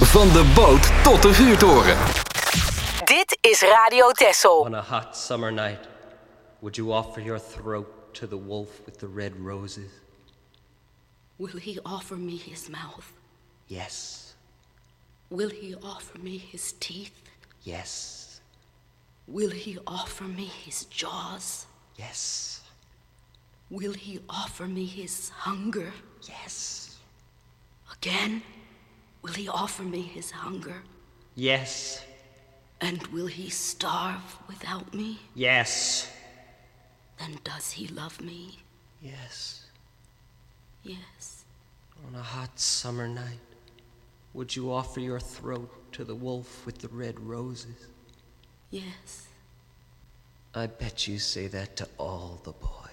Van de boot tot de vuurtoren. Dit is Radio Texel. On a hot summer night, would you offer your throat to the wolf with the red roses? Will he offer me his mouth? Yes. Will he offer me his teeth? Yes. Will he offer me his jaws? Yes. Will he offer me his hunger? Yes. Again? Will he offer me his hunger? Yes. And will he starve without me? Yes. Then does he love me? Yes. Yes. On a hot summer night, would you offer your throat to the wolf with the red roses? Yes. I bet you say that to all the boys.